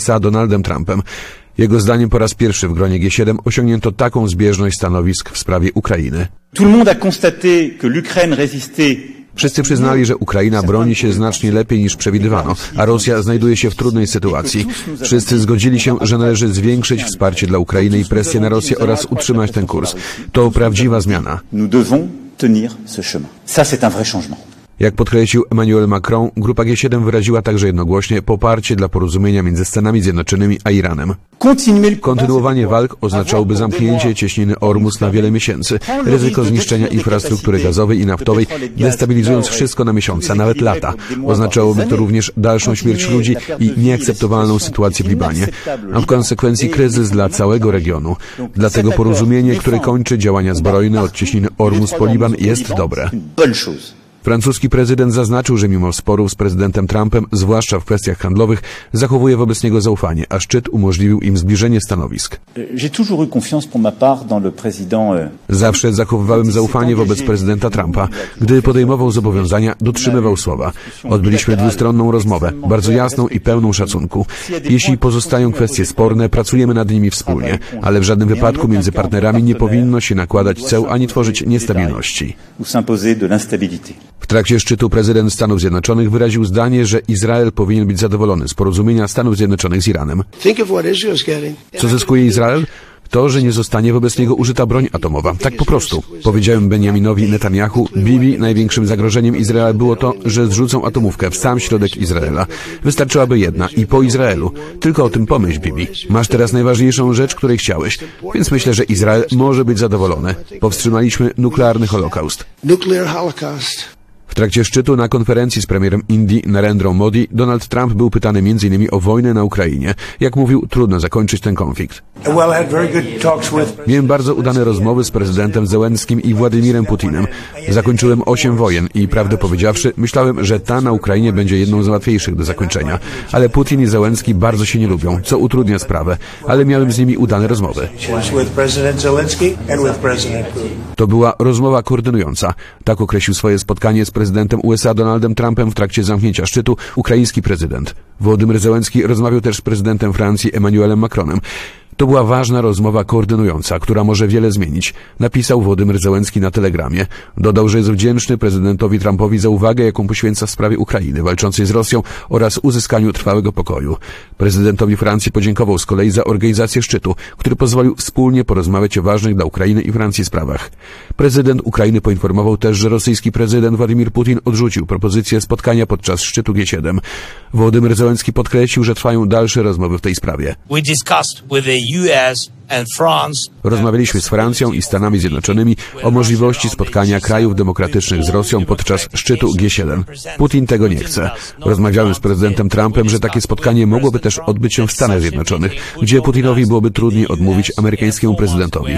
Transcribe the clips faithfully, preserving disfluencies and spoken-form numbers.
S A Donaldem Trumpem. Jego zdaniem po raz pierwszy w gronie G siedem osiągnięto taką zbieżność stanowisk w sprawie Ukrainy. Wszyscy przyznali, że Ukraina broni się znacznie lepiej niż przewidywano, a Rosja znajduje się w trudnej sytuacji. Wszyscy zgodzili się, że należy zwiększyć wsparcie dla Ukrainy i presję na Rosję oraz utrzymać ten kurs. To prawdziwa zmiana. Jak podkreślił Emmanuel Macron, grupa G siedem wyraziła także jednogłośnie poparcie dla porozumienia między Stanami Zjednoczonymi a Iranem. Kontynuowanie walk oznaczałoby zamknięcie cieśniny Ormus na wiele miesięcy, ryzyko zniszczenia infrastruktury gazowej i naftowej, destabilizując wszystko na miesiące, nawet lata. Oznaczałoby to również dalszą śmierć ludzi i nieakceptowalną sytuację w Libanie, a w konsekwencji kryzys dla całego regionu. Dlatego porozumienie, które kończy działania zbrojne od cieśniny Ormus po Liban, jest dobre. Francuski prezydent zaznaczył, że mimo sporów z prezydentem Trumpem, zwłaszcza w kwestiach handlowych, zachowuje wobec niego zaufanie, a szczyt umożliwił im zbliżenie stanowisk. Zawsze zachowywałem zaufanie wobec prezydenta Trumpa. Gdy podejmował zobowiązania, dotrzymywał słowa. Odbyliśmy dwustronną rozmowę, bardzo jasną i pełną szacunku. Jeśli pozostają kwestie sporne, pracujemy nad nimi wspólnie, ale w żadnym wypadku między partnerami nie powinno się nakładać ceł ani tworzyć niestabilności. W trakcie szczytu prezydent Stanów Zjednoczonych wyraził zdanie, że Izrael powinien być zadowolony z porozumienia Stanów Zjednoczonych z Iranem. Co zyskuje Izrael? To, że nie zostanie wobec niego użyta broń atomowa. Tak po prostu. Powiedziałem Benjaminowi Netanyahu, Bibi, największym zagrożeniem Izraela było to, że zrzucą atomówkę w sam środek Izraela. Wystarczyłaby jedna i po Izraelu. Tylko o tym pomyśl, Bibi. Masz teraz najważniejszą rzecz, której chciałeś. Więc myślę, że Izrael może być zadowolony. Powstrzymaliśmy nuklearny holokaust. W trakcie szczytu na konferencji z premierem Indii Narendrą Modi Donald Trump był pytany między innymi o wojnę na Ukrainie. Jak mówił, trudno zakończyć ten konflikt. Miałem bardzo udane rozmowy z prezydentem Zełenskim i Władimirem Putinem. Zakończyłem osiem wojen i prawdę powiedziawszy, myślałem, że ta na Ukrainie będzie jedną z łatwiejszych do zakończenia. Ale Putin i Zełenski bardzo się nie lubią, co utrudnia sprawę, ale miałem z nimi udane rozmowy. To była rozmowa koordynująca. Tak określił swoje spotkanie z prezydentem U S A Donaldem Trumpem w trakcie zamknięcia szczytu ukraiński prezydent. Wołodymyr Zełenski rozmawiał też z prezydentem Francji Emmanuelem Macronem. To była ważna rozmowa koordynująca, która może wiele zmienić, napisał Wołodymyr Zełenski na Telegramie. Dodał, że jest wdzięczny prezydentowi Trumpowi za uwagę, jaką poświęca w sprawie Ukrainy walczącej z Rosją oraz uzyskaniu trwałego pokoju. Prezydentowi Francji podziękował z kolei za organizację szczytu, który pozwolił wspólnie porozmawiać o ważnych dla Ukrainy i Francji sprawach. Prezydent Ukrainy poinformował też, że rosyjski prezydent Władimir Putin odrzucił propozycję spotkania podczas szczytu G siedem. Wołodymyr Zełenski podkreślił, że trwają dalsze rozmowy w tej sprawie. Rozmawialiśmy z Francją i Stanami Zjednoczonymi o możliwości spotkania krajów demokratycznych z Rosją podczas szczytu G siedem. Putin tego nie chce. Rozmawiałem z prezydentem Trumpem, że takie spotkanie mogłoby też odbyć się w Stanach Zjednoczonych, gdzie Putinowi byłoby trudniej odmówić amerykańskiemu prezydentowi.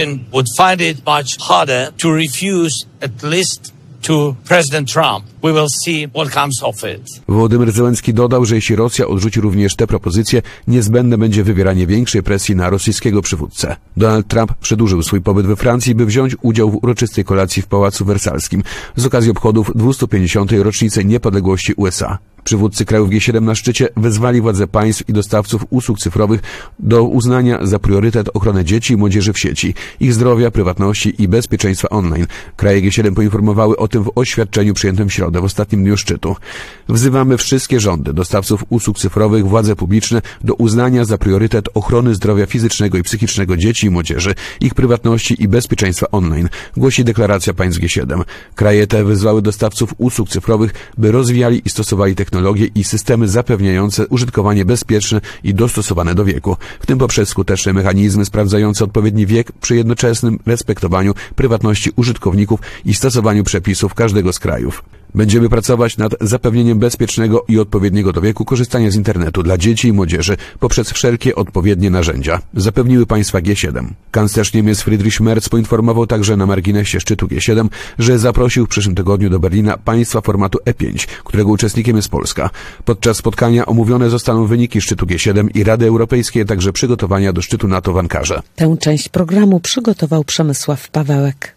To President Trump. We will see what comes of it. Wołodymyr Zełenski dodał, że jeśli Rosja odrzuci również te propozycje, niezbędne będzie wywieranie większej presji na rosyjskiego przywódcę. Donald Trump przedłużył swój pobyt we Francji, by wziąć udział w uroczystej kolacji w Pałacu Wersalskim z okazji obchodów dwieście pięćdziesiątej rocznicy niepodległości U S A. Przywódcy krajów G siedem na szczycie wezwali władze państw i dostawców usług cyfrowych do uznania za priorytet ochronę dzieci i młodzieży w sieci, ich zdrowia, prywatności i bezpieczeństwa online. Kraje G siedem poinformowały o tym w oświadczeniu przyjętym w środę, w ostatnim dniu szczytu. Wzywamy wszystkie rządy, dostawców usług cyfrowych, władze publiczne do uznania za priorytet ochrony zdrowia fizycznego i psychicznego dzieci i młodzieży, ich prywatności i bezpieczeństwa online, głosi deklaracja państw G siedem. Kraje te wezwały dostawców usług cyfrowych, by rozwijali i stosowali technologie i systemy zapewniające użytkowanie bezpieczne i dostosowane do wieku, w tym poprzez skuteczne mechanizmy sprawdzające odpowiedni wiek przy jednoczesnym respektowaniu prywatności użytkowników i stosowaniu przepisów każdego z krajów. Będziemy pracować nad zapewnieniem bezpiecznego i odpowiedniego do wieku korzystania z internetu dla dzieci i młodzieży poprzez wszelkie odpowiednie narzędzia, zapewniły państwa G siedem. Kanclerz Niemiec Friedrich Merz poinformował także na marginesie szczytu G siedem, że zaprosił w przyszłym tygodniu do Berlina państwa formatu E pięć, którego uczestnikiem jest Polska. Podczas spotkania omówione zostaną wyniki szczytu G siedem i Rady Europejskiej, a także przygotowania do szczytu NATO w Ankarze. Tę część programu przygotował Przemysław Pawełek.